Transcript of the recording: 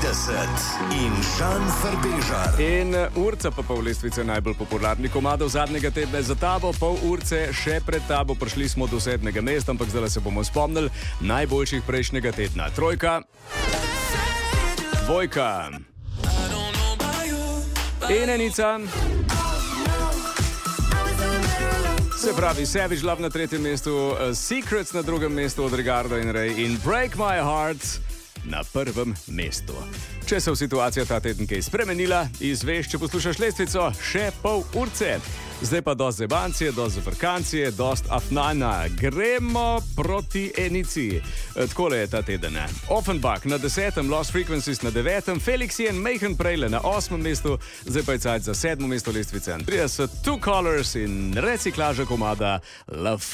in Žan Farbežar. In urca pa pol lestvice najbolj popularnih komadov zadnjega tedna za tabo, pol urce še pred tabo, prišli smo do 7. mesta, ampak zdaj se bomo spomnili najboljših prejšnjega tedna. Trojka, dvojka in enica. Se pravi, Savage Love na 3. mestu, Secrets na 2. mestu od Ricarda in Ray in Break My Heart na 1. mestu. Če se v situacija ta teden kaj spremenila, izveš, če poslušaš lestvico, še pol urce. Zdaj pa dost zebancije, dost zafrkancije, dost afnana. Gremo proti enici. Takole je ta teden. Offenbach na 10., Lost Frequencies na 9., Felix and Mayhem Preyle na 8. mestu, zdaj pa je cajt za 7. mesto lestvice. 30 Two Colors in reciklaža komada Love